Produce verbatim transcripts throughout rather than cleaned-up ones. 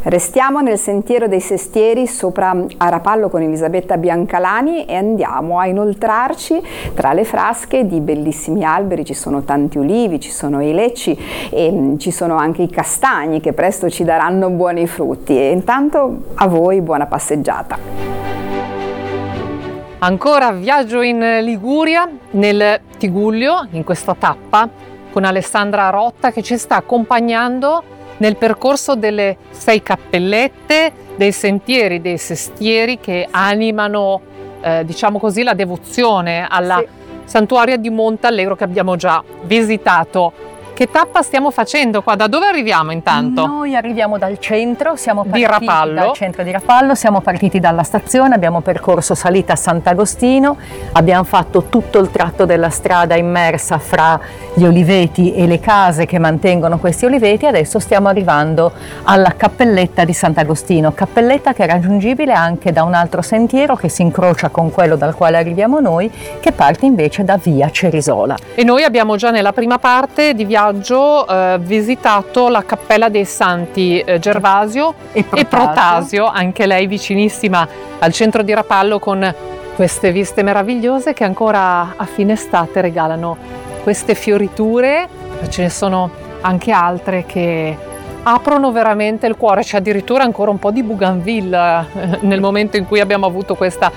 Restiamo nel Sentiero dei Sestieri sopra a Rapallo con Elisabetta Biancalani e andiamo a inoltrarci tra le frasche di bellissimi alberi. Ci sono tanti ulivi, ci sono i lecci e mh, ci sono anche i castagni che presto ci daranno buoni frutti. E intanto a voi buona passeggiata. Ancora viaggio in Liguria, nel Tigullio, in questa tappa con Alessandra Rotta che ci sta accompagnando nel percorso delle sei cappellette, dei sentieri, dei sestieri che animano, eh, diciamo così, la devozione alla sì. santuaria di Montallegro che abbiamo già visitato. Che tappa stiamo facendo qua? Da dove arriviamo intanto? Noi arriviamo dal centro, siamo partiti di Rapallo. dal centro di Rapallo, siamo partiti dalla stazione, abbiamo percorso salita a Sant'Agostino, abbiamo fatto tutto il tratto della strada immersa fra gli oliveti e le case che mantengono questi oliveti. Adesso stiamo arrivando alla cappelletta di Sant'Agostino, cappelletta che è raggiungibile anche da un altro sentiero che si incrocia con quello dal quale arriviamo noi, che parte invece da via Cerisola. E noi abbiamo già nella prima parte di viaggio eh, visitato la cappella dei Santi eh, Gervasio e Protasio. e Protasio, anche lei vicinissima al centro di Rapallo, con queste viste meravigliose che ancora a fine estate regalano queste fioriture. Ce ne sono anche altre che aprono veramente il cuore, c'è addirittura ancora un po' di bougainville eh, nel momento in cui abbiamo avuto questa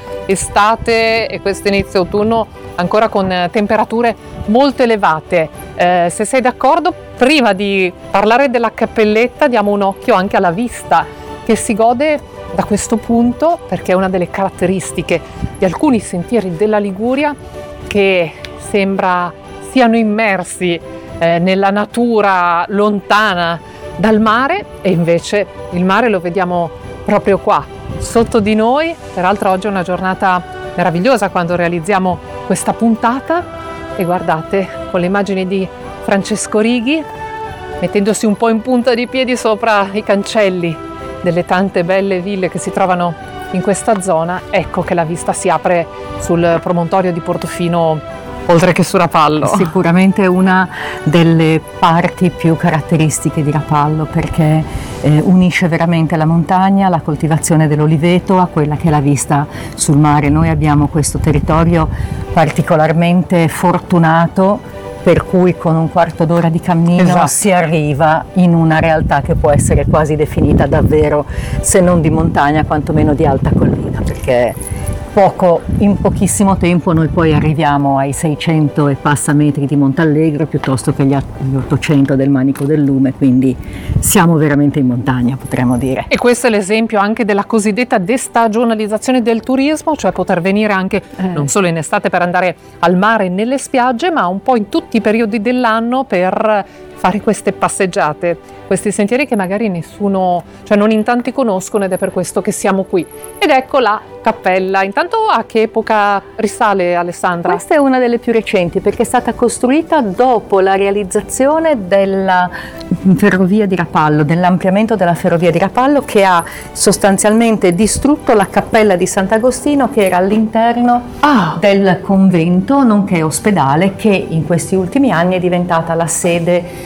estate e questo inizio autunno ancora con eh, temperature molto elevate. Eh, se sei d'accordo, prima di parlare della cappelletta diamo un occhio anche alla vista che si gode da questo punto, perché è una delle caratteristiche di alcuni sentieri della Liguria che sembra siano immersi eh, nella natura lontana dal mare, e invece il mare lo vediamo proprio qua, sotto di noi. Peraltro oggi è una giornata meravigliosa quando realizziamo questa puntata e guardate, con le immagini di Francesco Righi, mettendosi un po' in punta di piedi sopra i cancelli delle tante belle ville che si trovano in questa zona, ecco che la vista si apre sul promontorio di Portofino oltre che su Rapallo. Sicuramente una delle parti più caratteristiche di Rapallo, perché eh, unisce veramente la montagna, la coltivazione dell'oliveto a quella che è la vista sul mare. Noi abbiamo questo territorio particolarmente fortunato, per cui con un quarto d'ora di cammino esatto. si arriva in una realtà che può essere quasi definita davvero, se non di montagna, quantomeno di alta collina, perché poco, in pochissimo tempo noi poi arriviamo ai seicento e passa metri di Montallegro piuttosto che gli ottocento del Manico del Lume, quindi siamo veramente in montagna, potremmo dire. E questo è l'esempio anche della cosiddetta destagionalizzazione del turismo, cioè poter venire anche eh. non solo in estate per andare al mare nelle spiagge, ma un po' in tutti i periodi dell'anno per fare queste passeggiate, questi sentieri che magari nessuno, cioè non in tanti conoscono, ed è per questo che siamo qui. Ed ecco la cappella. Intanto a che epoca risale, Alessandra? Questa è una delle più recenti, perché è stata costruita dopo la realizzazione della ferrovia di Rapallo, dell'ampliamento della ferrovia di Rapallo, che ha sostanzialmente distrutto la cappella di Sant'Agostino, che era all'interno ah. del convento nonché ospedale, che in questi ultimi anni è diventata la sede